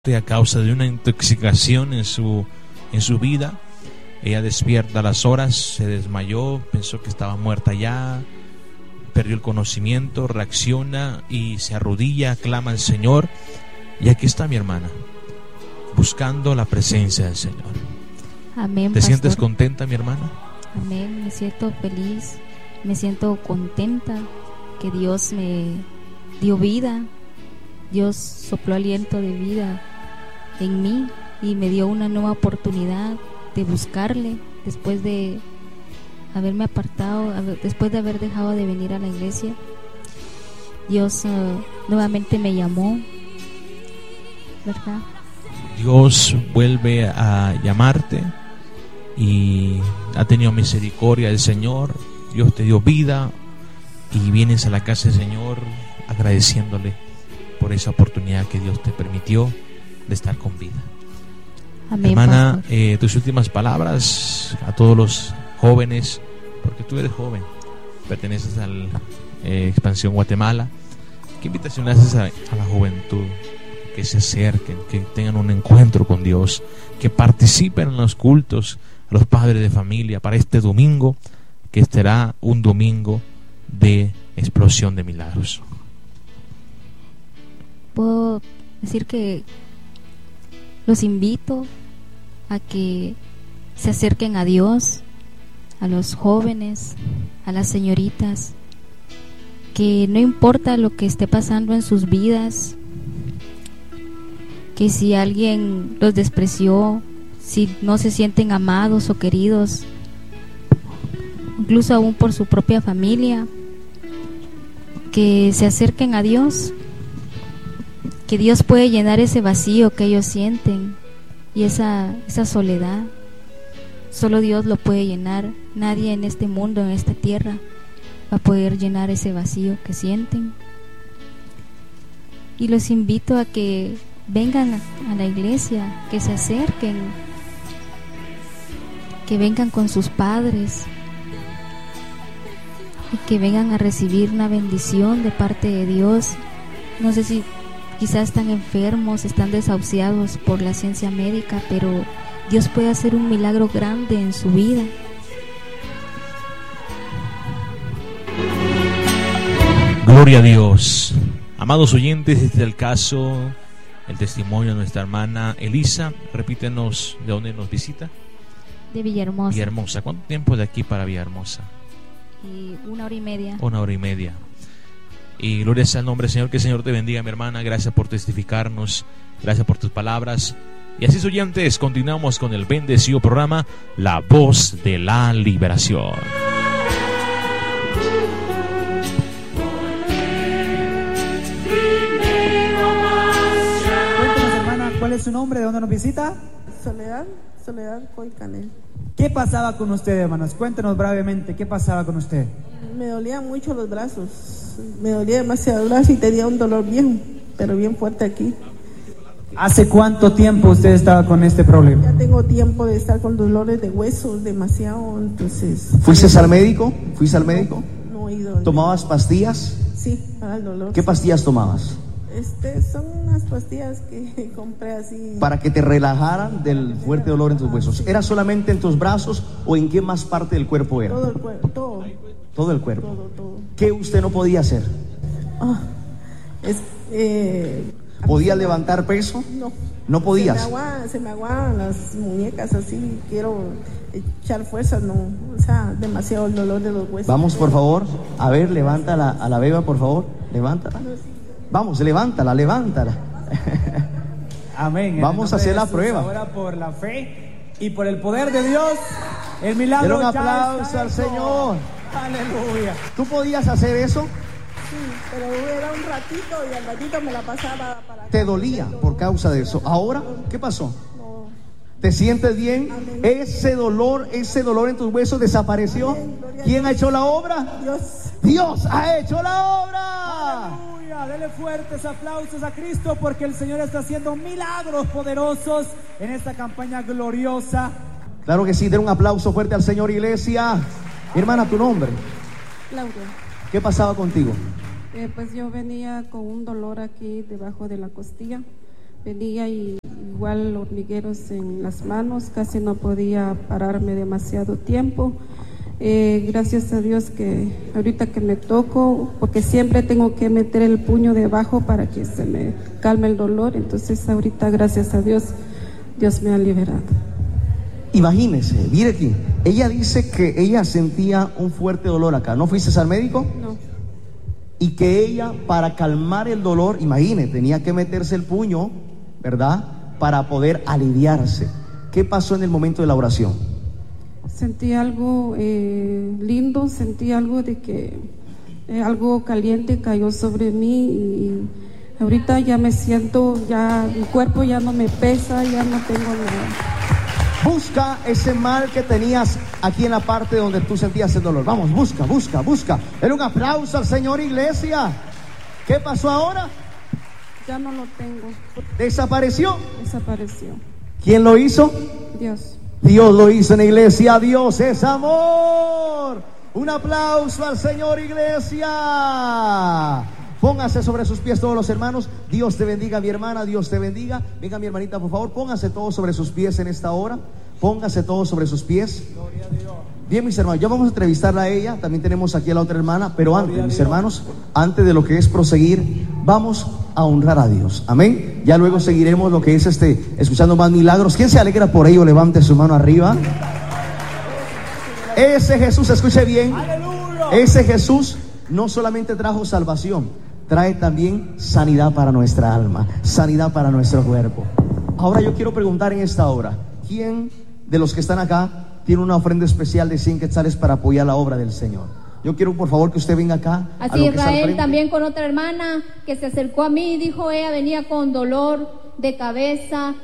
a causa de una intoxicación en su vida. Ella despierta a las horas, se desmayó, pensó que estaba muerta ya, perdió el conocimiento, reacciona y se arrodilla, clama al Señor. Y aquí está mi hermana, buscando la presencia del Señor. Amén. ¿Te pastor. sientes contenta, mi hermana? Amén, me siento feliz, me siento contenta que Dios me dio vida. Dios sopló aliento de vida en mí y me dio una nueva oportunidad de buscarle después de haberme apartado, después de haber dejado de venir a la iglesia. Dios nuevamente me llamó, ¿verdad? Dios vuelve a llamarte y ha tenido misericordia del Señor. Dios te dio vida y vienes a la casa del Señor agradeciéndole por esa oportunidad que Dios te permitió de estar con vida. Amén, hermana, tus últimas palabras a todos los jóvenes, porque tú eres joven, perteneces a la Expansión Guatemala. ¿Qué invitación haces a la juventud? Que se acerquen, que tengan un encuentro con Dios, que participen en los cultos, a los padres de familia, para este domingo, que será un domingo de explosión de milagros. Puedo decir que los invito a que se acerquen a Dios, a los jóvenes, a las señoritas, que no importa lo que esté pasando en sus vidas, que si alguien los despreció, si no se sienten amados o queridos, incluso aún por su propia familia, que se acerquen a Dios, que Dios puede llenar ese vacío que ellos sienten y esa soledad. Solo Dios lo puede llenar. Nadie en este mundo, en esta tierra, va a poder llenar ese vacío que sienten. Y los invito a que vengan a la iglesia, que se acerquen, que vengan con sus padres y que vengan a recibir una bendición de parte de Dios. No sé si quizás están enfermos, están desahuciados por la ciencia médica, pero Dios puede hacer un milagro grande en su vida. Gloria a Dios. Amados oyentes, este es el caso, el testimonio de nuestra hermana Elisa. Repítenos de dónde nos visita. De Villahermosa. Villahermosa. ¿Cuánto tiempo de aquí para Villahermosa? 1 hora y media. 1 hora y media. Y gloria sea el nombre del Señor. Que el Señor te bendiga, mi hermana. Gracias por testificarnos, gracias por tus palabras. Y así, oyentes, continuamos con el bendecido programa La Voz de la Liberación. Cuéntanos, hermana, ¿cuál es su nombre? ¿De dónde nos visita? Soledad Coicanel. ¿Qué pasaba con usted, hermanos? Cuéntenos brevemente, ¿qué pasaba con usted? Me dolían mucho los brazos, me dolía demasiado el brazo y tenía un dolor bien, pero bien fuerte aquí. ¿Hace cuánto tiempo usted estaba con este problema? Ya tengo tiempo de estar con dolores de huesos demasiado, entonces... ¿Fuiste al médico? ¿Fuiste al médico? No he ido. ¿Tomabas pastillas? Sí, para el dolor. ¿Qué pastillas tomabas? Son unas pastillas que compré así. Para que te relajaran del fuerte dolor en tus huesos. Sí. ¿Era solamente en tus brazos o en qué más parte del cuerpo era? Todo el cuerpo, todo. Todo el cuerpo. Todo. ¿Qué usted no podía hacer? ¿Podía levantar peso? No. ¿No podías? Se me aguaban las muñecas así, quiero echar fuerza, no, o sea, demasiado el dolor de los huesos. Vamos, por favor, a ver, levántala a la beba, por favor, levántala. Vamos, levántala. Amén. Vamos a hacer la Jesús, prueba. Ahora por la fe y por el poder de Dios, el milagro. Denle un ya aplauso está al hecho. Señor. Aleluya. ¿Tú podías hacer eso? Sí, pero era un ratito y al ratito me la pasaba para... ¿Te dolía por causa de eso? ¿Ahora qué pasó? No. ¿Te sientes bien? Amén. Ese dolor en tus huesos desapareció. Amén. Gloria a ¿Quién Dios. ha hecho la obra? Dios. Dios ha hecho la obra. Aleluya. Dele fuertes aplausos a Cristo porque el Señor está haciendo milagros poderosos en esta campaña gloriosa. Claro que sí, den un aplauso fuerte al Señor, iglesia. Hermana, tu nombre. Claudia, ¿Qué pasaba contigo? pues yo venía con un dolor aquí debajo de la costilla, venía y igual hormigueros en las manos, casi no podía pararme demasiado tiempo. Gracias a Dios que ahorita que me toco, porque siempre tengo que meter el puño debajo para que se me calme el dolor, entonces ahorita gracias a Dios, Dios me ha liberado. Imagínese, mire aquí, ella dice que ella sentía un fuerte dolor acá. ¿No fuiste al médico? No. Y que ella, para calmar el dolor, imagine, tenía que meterse el puño, ¿verdad?, para poder aliviarse. ¿Qué pasó en el momento de la oración? Sentí algo lindo, sentí algo de que algo caliente cayó sobre mí y ahorita ya me siento, ya mi cuerpo ya no me pesa, ya no tengo nada. Busca ese mal que tenías aquí en la parte donde tú sentías el dolor. Vamos, busca. Era un aplauso al Señor, iglesia. ¿Qué pasó ahora? Ya no lo tengo. ¿Desapareció? Desapareció. ¿Quién lo hizo? Dios. Dios lo hizo en la iglesia. Dios es amor. Un aplauso al Señor, iglesia. Póngase sobre sus pies todos los hermanos. Dios te bendiga, mi hermana, Dios te bendiga. Venga, mi hermanita, por favor, póngase todos sobre sus pies en esta hora. Póngase todos sobre sus pies. Gloria a Dios. Bien, mis hermanos, ya vamos a entrevistarla a ella. También tenemos aquí a la otra hermana. Pero antes, mis hermanos, antes de lo que es proseguir, vamos a honrar a Dios. Amén. Ya luego seguiremos lo que es escuchando más milagros. ¿Quién se alegra por ello? Levante su mano arriba. Ese Jesús, escuche bien. Ese Jesús no solamente trajo salvación, trae también sanidad para nuestra alma, sanidad para nuestro cuerpo. Ahora yo quiero preguntar en esta hora, ¿quién de los que están acá tiene una ofrenda especial de 100 quetzales para apoyar la obra del Señor? Yo quiero por favor que usted venga acá. Así Israel también con otra hermana que se acercó a mí y dijo, ella venía con dolor de cabeza,